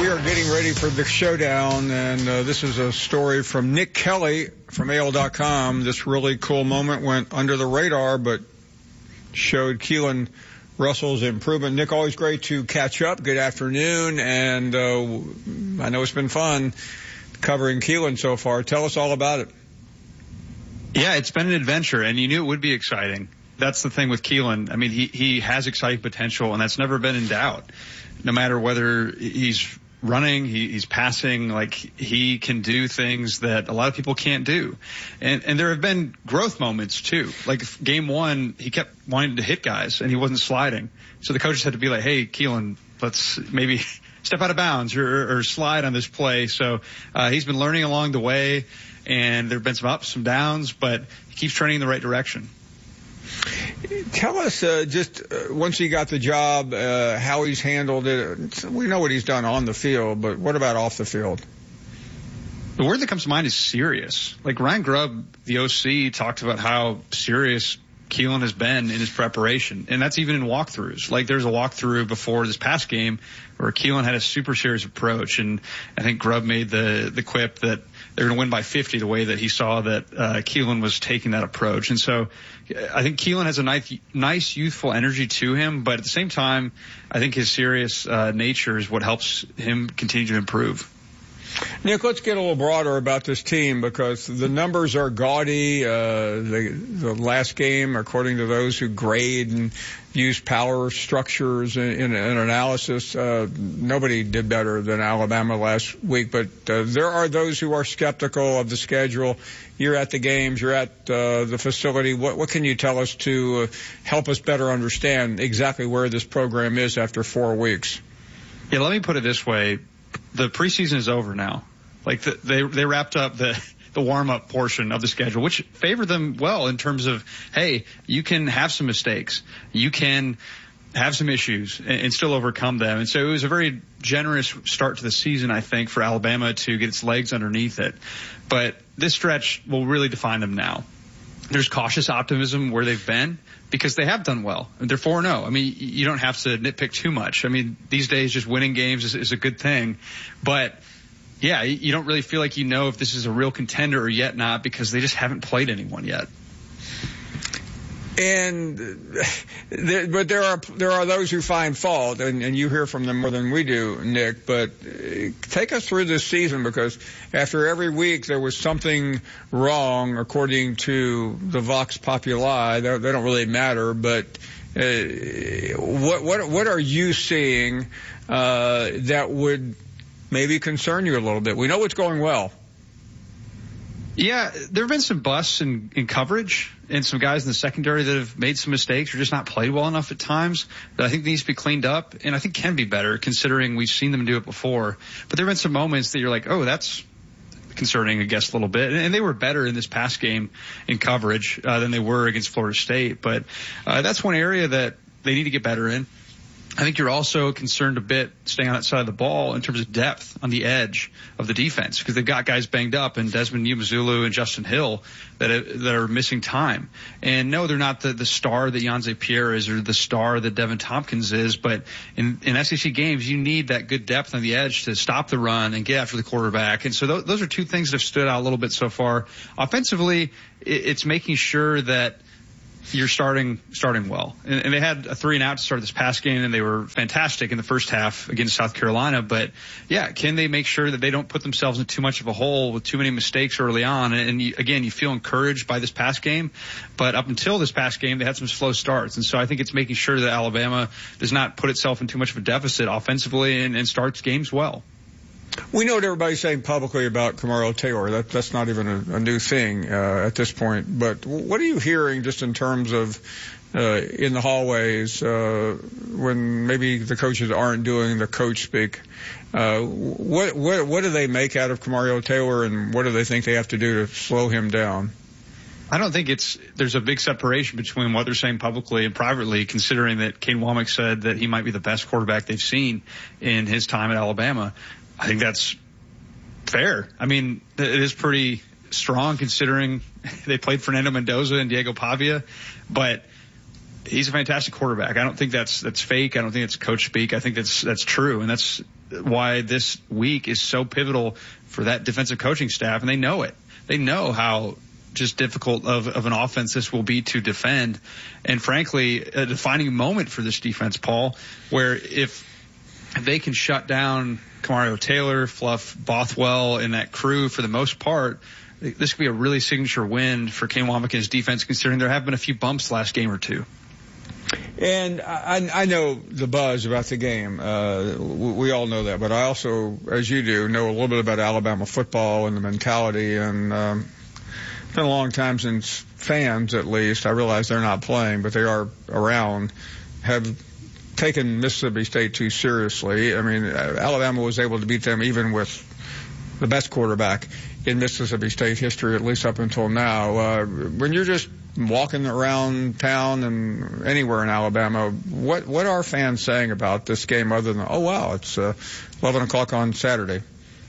We are getting ready for the showdown, and this is a story from Nick Kelly from AL.com. This really cool moment went under the radar, but showed Keelan Russell's improvement. Nick, always great to catch up. Good afternoon, and I know it's been fun covering Keelan so far. Tell us all about it. Yeah, it's been an adventure, and you knew it would be exciting. That's the thing with Keelan. I mean, he has exciting potential, and that's never been in doubt. No matter whether he's running, he's passing, like he can do things that a lot of people can't do. And there have been growth moments too. Like game one, he kept wanting to hit guys and he wasn't sliding. So the coaches had to be like, hey, Keelan, let's maybe step out of bounds or slide on this play. So he's been learning along the way, and there have been some ups, some downs, but he keeps trending in the right direction. Tell us once he got the job, how he's handled it. We know what he's done on the field, but what about off the field? The word that comes to mind is serious. Like Ryan Grubb, the OC, talked about how serious Keelan has been in his preparation, and that's even in walkthroughs. Like there's a walkthrough before this past game where Keelan had a super serious approach, and I think Grubb made the quip that they're going to win by 50 the way that he saw that Keelan was taking that approach. And so I think Keelan has a nice youthful energy to him, but at the same time, I think his serious nature is what helps him continue to improve. Nick, let's get a little broader about this team because the numbers are gaudy. The last game, according to those who grade and use power structures in analysis, nobody did better than Alabama last week. But there are those who are skeptical of the schedule. You're at the games. You're at the facility. What can you tell us to help us better understand exactly where this program is after 4 weeks? Yeah, let me put it this way. The preseason is over now. Like they wrapped up the warm-up portion of the schedule, which favored them well in terms of, hey, you can have some mistakes. You can have some issues and still overcome them. And so it was a very generous start to the season, I think, for Alabama to get its legs underneath it. But this stretch will really define them now. There's cautious optimism where they've been because they have done well. They're 4-0. I mean, you don't have to nitpick too much. I mean, these days just winning games is a good thing. But, yeah, you don't really feel like you know if this is a real contender or yet not because they just haven't played anyone yet. But there are those who find fault, and you hear from them more than we do, Nick. But take us through this season because after every week there was something wrong, according to the Vox Populi. They don't really matter, but what are you seeing that would maybe concern you a little bit? We know what's going well. Yeah, there have been some busts in coverage and some guys in the secondary that have made some mistakes or just not played well enough at times that I think needs to be cleaned up and I think can be better considering we've seen them do it before. But there have been some moments that you're like, oh, that's concerning, I guess, a little bit. And they were better in this past game in coverage than they were against Florida State. But that's one area that they need to get better in. I think you're also concerned a bit staying on that side of the ball in terms of depth on the edge of the defense because they've got guys banged up and Desmond Umeozulu and Justin Hill that are missing time. And no, they're not the star that Yonze Pierre is or the star that Devin Tompkins is, but in SEC games, you need that good depth on the edge to stop the run and get after the quarterback. And so those are two things that have stood out a little bit so far. Offensively, it's making sure that you're starting well. And they had a 3-and-out to start this past game, and they were fantastic in the first half against South Carolina. But, yeah, can they make sure that they don't put themselves in too much of a hole with too many mistakes early on? And you feel encouraged by this past game. But up until this past game, they had some slow starts. And so I think it's making sure that Alabama does not put itself in too much of a deficit offensively and starts games well. We know what everybody's saying publicly about Kamario Taylor. That's not even a new thing at this point. But what are you hearing just in terms of in the hallways when maybe the coaches aren't doing the coach speak? What do they make out of Kamario Taylor, and what do they think they have to do to slow him down? I don't think there's a big separation between what they're saying publicly and privately, considering that Kane Womack said that he might be the best quarterback they've seen in his time at Alabama. I think that's fair. I mean, it is pretty strong considering they played Fernando Mendoza and Diego Pavia, but he's a fantastic quarterback. I don't think that's fake. I don't think it's coach speak. I think that's true. And that's why this week is so pivotal for that defensive coaching staff, and they know it. They know how just difficult of an offense this will be to defend. And frankly, a defining moment for this defense, Paul, where if they can shut down Kamario Taylor, Fluff Bothwell, and that crew for the most part, this could be a really signature win for Kane Wommack defense, considering there have been a few bumps last game or two. And I know the buzz about the game. We all know that, but I also, as you do, know a little bit about Alabama football and the mentality. And it's been a long time since fans, at least, I realize they're not playing, but they are around, have taken Mississippi State too seriously. I mean, Alabama was able to beat them even with the best quarterback in Mississippi State history, at least up until now. When you're just walking around town and anywhere in Alabama, what are fans saying about this game other than, oh wow, it's 11 o'clock on Saturday?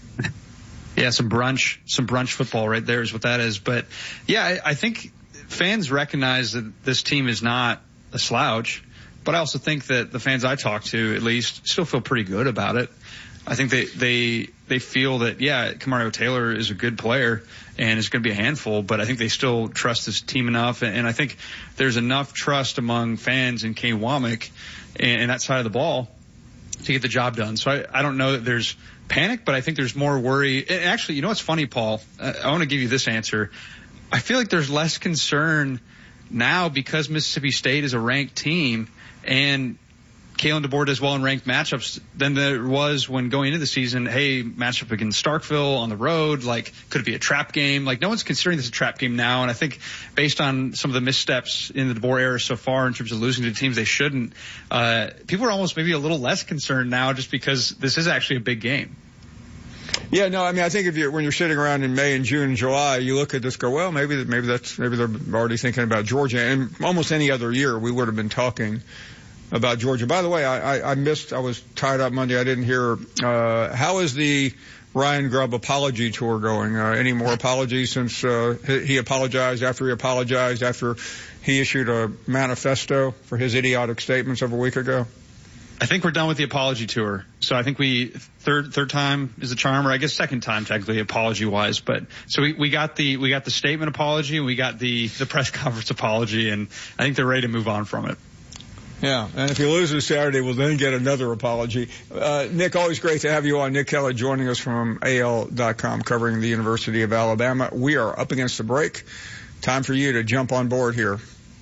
Yeah, some brunch football right there is what that is. But yeah, I think fans recognize that this team is not a slouch, but I also think that the fans I talk to, at least, still feel pretty good about it. I think they feel that, yeah, Kamario Taylor is a good player and is going to be a handful, but I think they still trust this team enough. And I think there's enough trust among fans in Kane Wommack and that side of the ball to get the job done. So I don't know that there's panic, but I think there's more worry. And actually, you know what's funny, Paul? I want to give you this answer. I feel like there's less concern now because Mississippi State is a ranked team and Kalen DeBoer does well in ranked matchups than there was when going into the season. Hey, matchup against Starkville on the road, like, could it be a trap game? Like, no one's considering this a trap game now. And I think based on some of the missteps in the DeBoer era so far in terms of losing to teams they shouldn't, people are almost maybe a little less concerned now just because this is actually a big game. Yeah, no, I mean, I think when you're sitting around in May and June and July, you look at this, go, well, maybe they're already thinking about Georgia. And almost any other year, we would have been talking about Georgia. By the way, I was tied up Monday. I didn't hear, how is the Ryan Grubb apology tour going? Any more apologies since, he apologized after he issued a manifesto for his idiotic statements of a week ago? I think we're done with the apology tour. So I think third time is the charm, or I guess second time technically apology wise. But so we got the statement apology and we got the press conference apology, and I think they're ready to move on from it. Yeah, and if he loses Saturday, we'll then get another apology. Nick, always great to have you on. Nick Kelly joining us from AL.com covering the University of Alabama. We are up against the break. Time for you to jump on board here.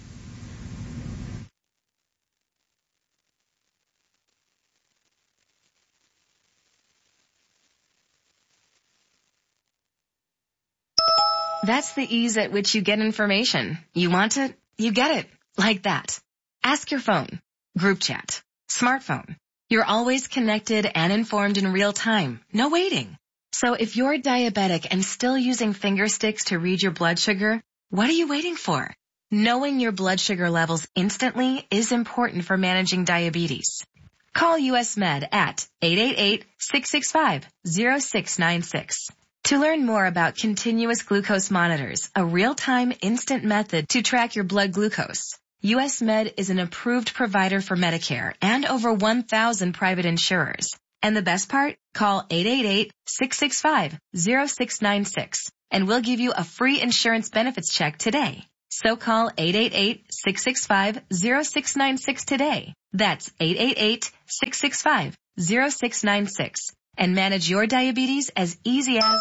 That's the ease at which you get information. You want it, you get it. Like that. Ask your phone. Group chat. Smartphone. You're always connected and informed in real time. No waiting. So if you're diabetic and still using finger sticks to read your blood sugar, what are you waiting for? Knowing your blood sugar levels instantly is important for managing diabetes. Call US Med at 888-665-0696. To learn more about continuous glucose monitors, a real-time instant method to track your blood glucose, US Med is an approved provider for Medicare and over 1,000 private insurers. And the best part? Call 888-665-0696 and we'll give you a free insurance benefits check today. So call 888-665-0696 today. That's 888-665-0696. And manage your diabetes as easy as...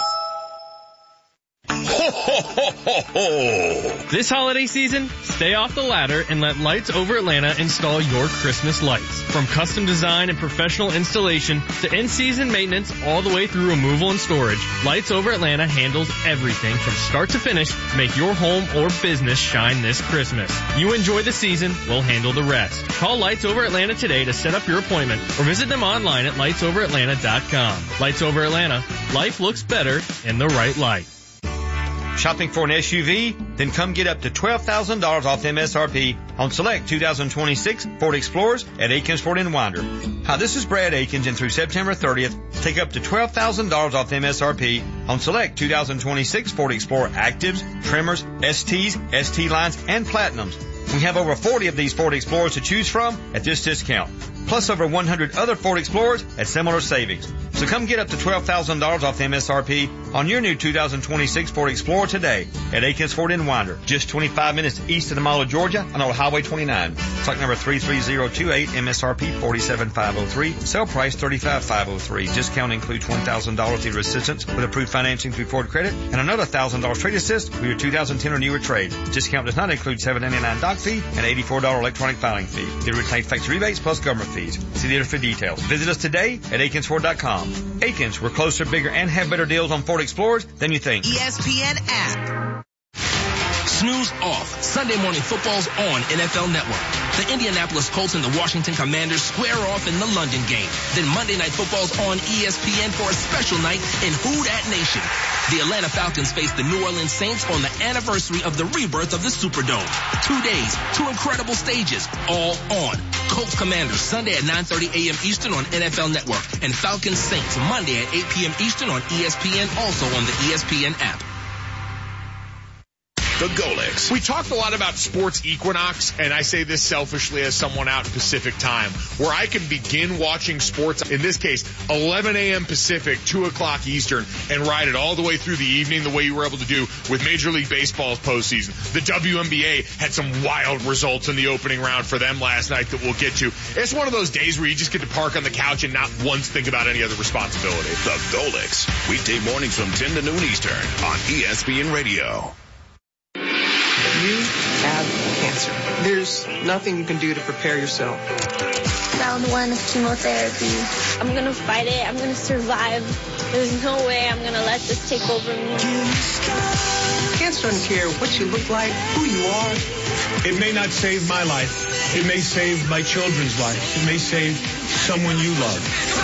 Ho, ho, ho, ho, ho! This holiday season, stay off the ladder and let Lights Over Atlanta install your Christmas lights. From custom design and professional installation to in-season maintenance all the way through removal and storage, Lights Over Atlanta handles everything from start to finish to make your home or business shine this Christmas. You enjoy the season, we'll handle the rest. Call Lights Over Atlanta today to set up your appointment or visit them online at lightsoveratlanta.com. Lights Over Atlanta, life looks better in the right light. Shopping for an SUV? Then come get up to $12,000 off MSRP on select 2026 Ford Explorers at Aikens Ford in Winder. Hi, this is Brad Aikens, and through September 30th, take up to $12,000 off MSRP on select 2026 Ford Explorer Actives, Tremors, STs, ST lines, and Platinums. We have over 40 of these Ford Explorers to choose from at this discount. plus over 100 other Ford Explorers at similar savings. So come get up to $12,000 off the MSRP on your new 2026 Ford Explorer today at Akins Ford in Winder, just 25 minutes east of the Mall of Georgia on Old Highway 29. Stock number 33028, MSRP 47503, sale price 35503. Discount includes $1,000 dealer assistance with approved financing through Ford Credit and another $1,000 trade assist for your 2010 or newer trade. Discount does not include $7.99 doc fee and $84 electronic filing fee. Dealer retains factory rebates plus government fees. See dealer for details. Visit us today at AkinsFord.com. Akins, we're closer, bigger, and have better deals on Ford Explorers than you think. ESPN app. Snooze off. Sunday morning football's on NFL Network. The Indianapolis Colts and the Washington Commanders square off in the London game. Then Monday Night Football's on ESPN for a special night in Who Dat Nation. The Atlanta Falcons face the New Orleans Saints on the anniversary of the rebirth of the Superdome. 2 days, 2 incredible stages, all on. Colts Commanders Sunday at 9:30 a.m. Eastern on NFL Network. And Falcons Saints Monday at 8 p.m. Eastern on ESPN, also on the ESPN app. The Golics. We talked a lot about sports equinox, and I say this selfishly as someone out in Pacific time, where I can begin watching sports, in this case, 11 a.m. Pacific, 2 o'clock Eastern, and ride it all the way through the evening the way you were able to do with Major League Baseball's postseason. The WNBA had some wild results in the opening round for them last night that we'll get to. It's one of those days where you just get to park on the couch and not once think about any other responsibility. The Golics. Weekday mornings from 10 to noon Eastern on ESPN Radio. You have cancer. There's nothing you can do to prepare yourself. Round 1 of chemotherapy. I'm going to fight it. I'm going to survive. There's no way I'm going to let this take over me. Cancer doesn't care what you look like, who you are. It may not save my life. It may save my children's life. It may save someone you love.